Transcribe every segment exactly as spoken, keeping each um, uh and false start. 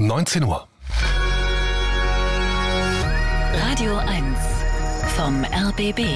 neunzehn Uhr. Radio eins vom R B B.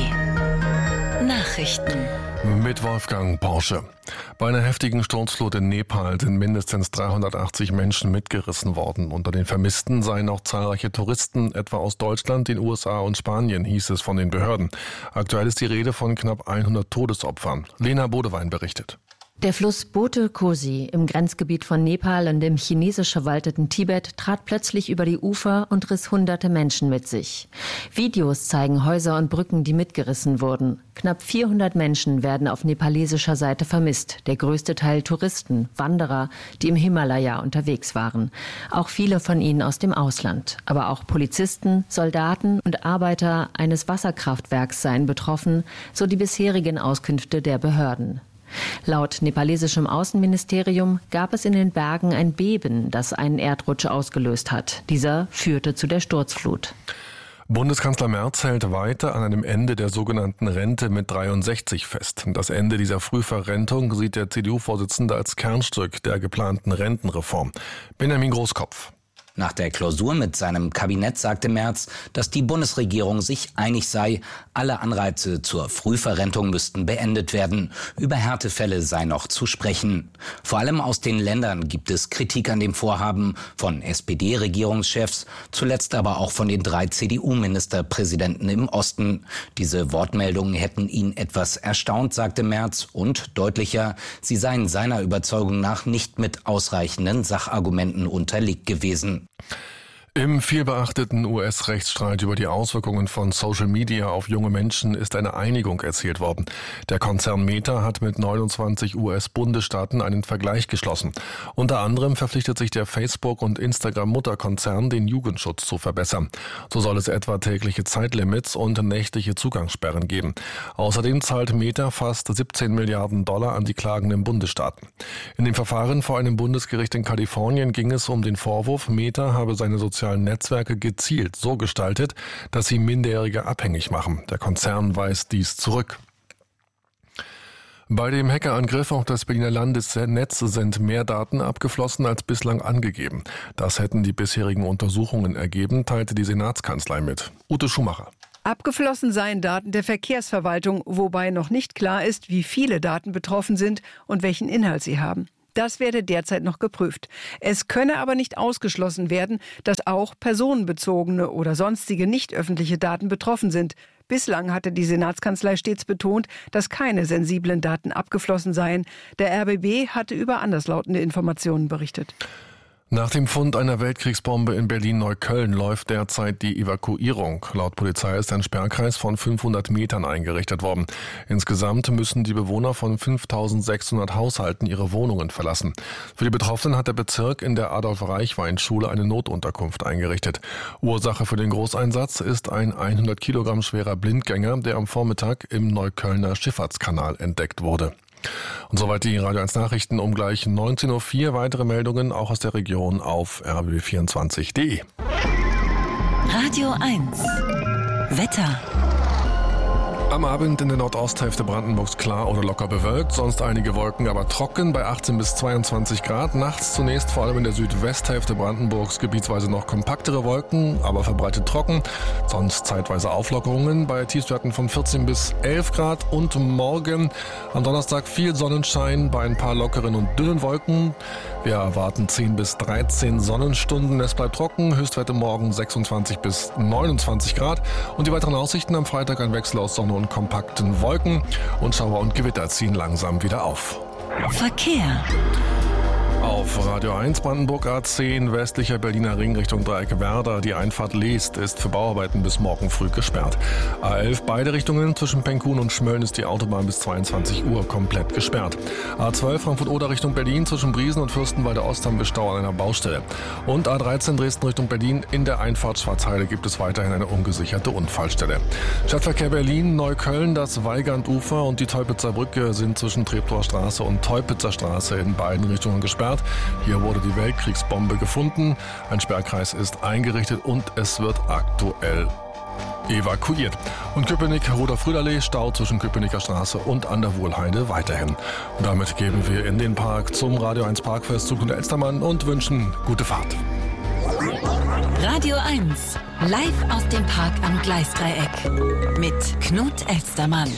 Nachrichten. Mit Wolfgang Porsche. Bei einer heftigen Sturzflut in Nepal sind mindestens dreihundertachtzig Menschen mitgerissen worden. Unter den Vermissten seien auch zahlreiche Touristen, etwa aus Deutschland, den U S A und Spanien, hieß es von den Behörden. Aktuell ist die Rede von knapp hundert Todesopfern. Lena Bodewein berichtet. Der Fluss Bote Kosi im Grenzgebiet von Nepal und dem chinesisch verwalteten Tibet trat plötzlich über die Ufer und riss hunderte Menschen mit sich. Videos zeigen Häuser und Brücken, die mitgerissen wurden. Knapp vierhundert Menschen werden auf nepalesischer Seite vermisst. Der größte Teil Touristen, Wanderer, die im Himalaya unterwegs waren. Auch viele von ihnen aus dem Ausland. Aber auch Polizisten, Soldaten und Arbeiter eines Wasserkraftwerks seien betroffen, so die bisherigen Auskünfte der Behörden. Laut nepalesischem Außenministerium gab es in den Bergen ein Beben, das einen Erdrutsch ausgelöst hat. Dieser führte zu der Sturzflut. Bundeskanzler Merz hält weiter an einem Ende der sogenannten Rente mit dreiundsechzig fest. Das Ende dieser Frühverrentung sieht der C D U-Vorsitzende als Kernstück der geplanten Rentenreform. Benjamin Großkopf. Nach der Klausur mit seinem Kabinett sagte Merz, dass die Bundesregierung sich einig sei, alle Anreize zur Frühverrentung müssten beendet werden. Über Härtefälle sei noch zu sprechen. Vor allem aus den Ländern gibt es Kritik an dem Vorhaben, von S P D-Regierungschefs, zuletzt aber auch von den drei C D U-Ministerpräsidenten im Osten. Diese Wortmeldungen hätten ihn etwas erstaunt, sagte Merz, und deutlicher, sie seien seiner Überzeugung nach nicht mit ausreichenden Sachargumenten unterlegt gewesen. Im vielbeachteten U S-Rechtsstreit über die Auswirkungen von Social Media auf junge Menschen ist eine Einigung erzielt worden. Der Konzern Meta hat mit neunundzwanzig U S-Bundesstaaten einen Vergleich geschlossen. Unter anderem verpflichtet sich der Facebook- und Instagram-Mutterkonzern, den Jugendschutz zu verbessern. So soll es etwa tägliche Zeitlimits und nächtliche Zugangssperren geben. Außerdem zahlt Meta fast siebzehn Milliarden Dollar an die klagenden Bundesstaaten. In dem Verfahren vor einem Bundesgericht in Kalifornien ging es um den Vorwurf, Meta habe seine sozialen Netzwerke gezielt so gestaltet, dass sie Minderjährige abhängig machen. Der Konzern weist dies zurück. Bei dem Hackerangriff auf das Berliner Landesnetz sind mehr Daten abgeflossen als bislang angegeben. Das hätten die bisherigen Untersuchungen ergeben, teilte die Senatskanzlei mit. Ute Schumacher. Abgeflossen seien Daten der Verkehrsverwaltung, wobei noch nicht klar ist, wie viele Daten betroffen sind und welchen Inhalt sie haben. Das werde derzeit noch geprüft. Es könne aber nicht ausgeschlossen werden, dass auch personenbezogene oder sonstige nicht öffentliche Daten betroffen sind. Bislang hatte die Senatskanzlei stets betont, dass keine sensiblen Daten abgeflossen seien. Der R B B hatte über anderslautende Informationen berichtet. Nach dem Fund einer Weltkriegsbombe in Berlin-Neukölln läuft derzeit die Evakuierung. Laut Polizei ist ein Sperrkreis von fünfhundert Metern eingerichtet worden. Insgesamt müssen die Bewohner von fünftausendsechshundert Haushalten ihre Wohnungen verlassen. Für die Betroffenen hat der Bezirk in der Adolf-Reichwein-Schule eine Notunterkunft eingerichtet. Ursache für den Großeinsatz ist ein hundert Kilogramm schwerer Blindgänger, der am Vormittag im Neuköllner Schifffahrtskanal entdeckt wurde. Und soweit die Radio eins Nachrichten um gleich neunzehn Uhr vier. Weitere Meldungen auch aus der Region auf r b b vierundzwanzig punkt d e. Radio eins Wetter. Am Abend in der Nordosthälfte Brandenburgs klar oder locker bewölkt, sonst einige Wolken, aber trocken bei achtzehn bis zweiundzwanzig Grad. Nachts zunächst vor allem in der Südwesthälfte Brandenburgs gebietsweise noch kompaktere Wolken, aber verbreitet trocken. Sonst zeitweise Auflockerungen bei Tiefstwerten von vierzehn bis elf Grad. Und morgen am Donnerstag viel Sonnenschein bei ein paar lockeren und dünnen Wolken. Wir erwarten zehn bis dreizehn Sonnenstunden. Es bleibt trocken, Höchstwerte morgen sechsundzwanzig bis neunundzwanzig Grad. Und die weiteren Aussichten am Freitag ein Wechsel aus Sonne und kompakten Wolken, und Schauer und Gewitter ziehen langsam wieder auf. Verkehr. Auf Radio eins Brandenburg A zehn, westlicher Berliner Ring Richtung Dreieck Werder. Die Einfahrt Leest ist für Bauarbeiten bis morgen früh gesperrt. A elf beide Richtungen zwischen Penkun und Schmölln ist die Autobahn bis zweiundzwanzig Uhr komplett gesperrt. A zwölf Frankfurt-Oder Richtung Berlin zwischen Briesen und Fürstenwalde Ost haben wir Stau an einer Baustelle. Und A dreizehn Dresden Richtung Berlin in der Einfahrt Schwarzheide gibt es weiterhin eine ungesicherte Unfallstelle. Stadtverkehr Berlin, Neukölln, das Weigandufer und die Teupitzer Brücke sind zwischen Treptower Straße und Teupitzer Straße in beiden Richtungen gesperrt. Hier wurde die Weltkriegsbombe gefunden. Ein Sperrkreis ist eingerichtet und es wird aktuell evakuiert. Und Köpenick-Roder-Frühlallee, Stau zwischen Köpenicker Straße und an der Wohlheide weiterhin. Und damit geben wir in den Park zum Radio eins Parkfest Zug und Elstermann und wünschen gute Fahrt. Radio eins, live aus dem Park am Gleisdreieck mit Knut Elstermann.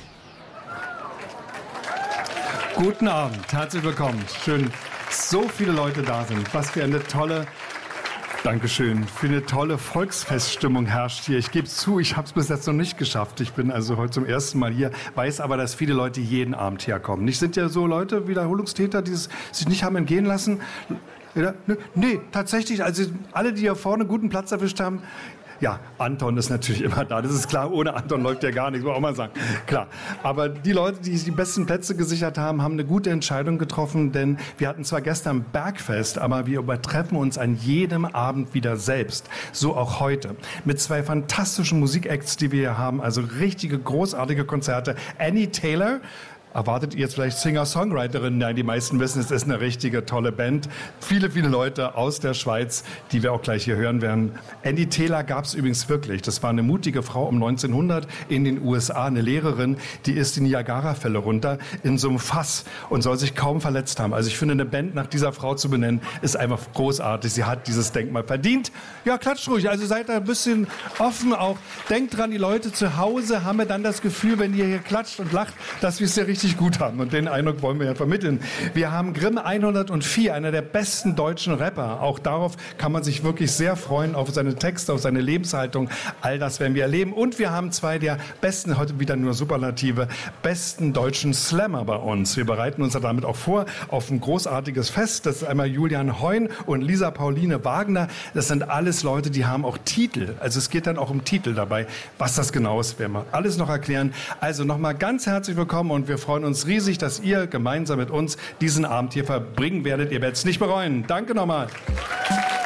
Guten Abend, herzlich willkommen. Schön, so viele Leute da sind. Was für eine tolle, Dankeschön, für eine tolle Volksfeststimmung herrscht hier. Ich gebe zu, ich habe es bis jetzt noch nicht geschafft. Ich bin also heute zum ersten Mal hier, weiß aber, dass viele Leute jeden Abend herkommen. Nicht sind ja so Leute, Wiederholungstäter, die es sich nicht haben entgehen lassen. Ja, nee, tatsächlich, also alle, die hier vorne einen guten Platz erwischt haben, ja, Anton ist natürlich immer da, das ist klar, ohne Anton läuft ja gar nichts, muss man auch mal sagen, klar. Aber die Leute, die die besten Plätze gesichert haben, haben eine gute Entscheidung getroffen, denn wir hatten zwar gestern Bergfest, aber wir übertreffen uns an jedem Abend wieder selbst, so auch heute. Mit zwei fantastischen Musikacts, die wir hier haben, also richtige, großartige Konzerte. Annie Taylor, erwartet ihr jetzt vielleicht Singer-Songwriterin? Nein, die meisten wissen, es ist eine richtige tolle Band. Viele, viele Leute aus der Schweiz, die wir auch gleich hier hören werden. Annie Taylor gab es übrigens wirklich. Das war eine mutige Frau um neunzehnhundert in den U S A, eine Lehrerin, die ist die Niagara-Fälle runter in so einem Fass und soll sich kaum verletzt haben. Also ich finde, eine Band nach dieser Frau zu benennen, ist einfach großartig. Sie hat dieses Denkmal verdient. Ja, klatscht ruhig. Also seid da ein bisschen offen auch. Denkt dran, die Leute zu Hause haben wir dann das Gefühl, wenn ihr hier klatscht und lacht, dass wir es ja richtig gut haben. Und den Eindruck wollen wir ja vermitteln. Wir haben Grimm hundertvier, einer der besten deutschen Rapper. Auch darauf kann man sich wirklich sehr freuen, auf seine Texte, auf seine Lebenshaltung. All das werden wir erleben. Und wir haben zwei der besten, heute wieder nur Superlative, besten deutschen Slammer bei uns. Wir bereiten uns damit auch vor auf ein großartiges Fest. Das ist einmal Julian Heun und Lisa Pauline Wagner. Das sind alles Leute, die haben auch Titel. Also es geht dann auch um Titel dabei. Was das genau ist, werden wir alles noch erklären. Also nochmal ganz herzlich willkommen und wir freuen uns riesig, dass ihr gemeinsam mit uns diesen Abend hier verbringen werdet. Ihr werdet es nicht bereuen. Danke nochmal.